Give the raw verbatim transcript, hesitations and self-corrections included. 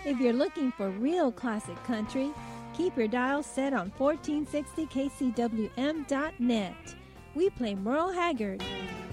If you're looking for real classic country, keep your dial set on fourteen sixty K C W M dot net. We play Merle Haggard,